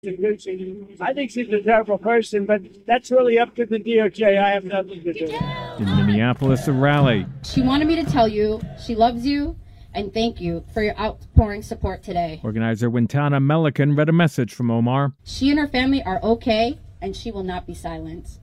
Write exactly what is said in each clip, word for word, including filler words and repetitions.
I think she's a terrible person, but that's really up to the D O J. I have nothing to do. In Minneapolis, a rally. She wanted me to tell you she loves you and thank you for your outpouring support today. Organizer Wintana Melican read a message from Omar. She and her family are okay, and she will not be silenced.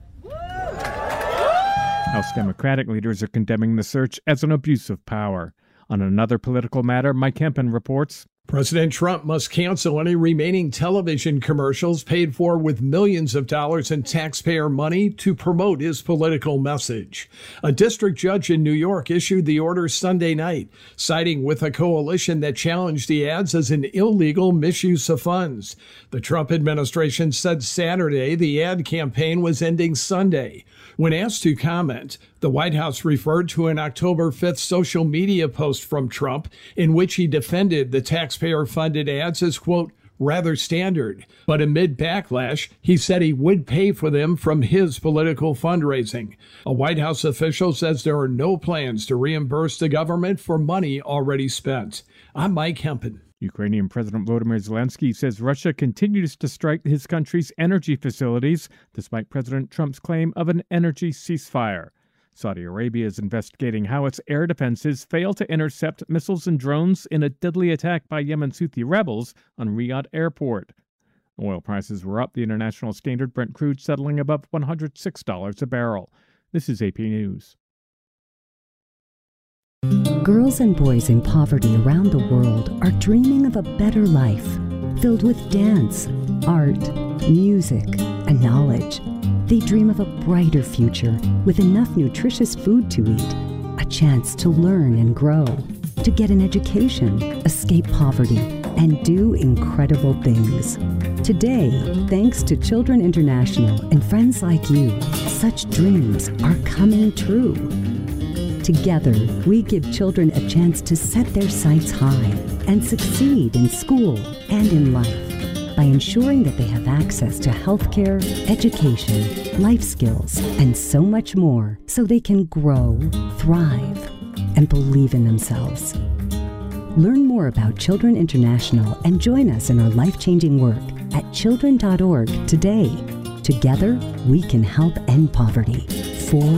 House Democratic leaders are condemning the search as an abuse of power. On another political matter, Mike Hempen reports. President Trump must cancel any remaining television commercials paid for with millions of dollars in taxpayer money to promote his political message. A district judge in New York issued the order Sunday night, siding with a coalition that challenged the ads as an illegal misuse of funds. The Trump administration said Saturday the ad campaign was ending Sunday. When asked to comment, the White House referred to an October fifth social media post from Trump in which he defended the taxpayer-funded ads as, quote, rather standard. But amid backlash, he said he would pay for them from his political fundraising. A White House official says there are no plans to reimburse the government for money already spent. I'm Mike Hempen. Ukrainian President Volodymyr Zelensky says Russia continues to strike his country's energy facilities, despite President Trump's claim of an energy ceasefire. Saudi Arabia is investigating how its air defenses failed to intercept missiles and drones in a deadly attack by Yemen's Houthi rebels on Riyadh Airport. Oil prices were up, the international standard Brent crude settling above one hundred six dollars a barrel. This is A P News. Girls and boys in poverty around the world are dreaming of a better life, filled with dance, art, music, and knowledge. They dream of a brighter future with enough nutritious food to eat, a chance to learn and grow, to get an education, escape poverty, and do incredible things. Today, thanks to Children International and friends like you, such dreams are coming true. Together, we give children a chance to set their sights high and succeed in school and in life by ensuring that they have access to healthcare, education, life skills, and so much more so they can grow, thrive, and believe in themselves. Learn more about Children International and join us in our life-changing work at children dot org today. Together, we can help end poverty. For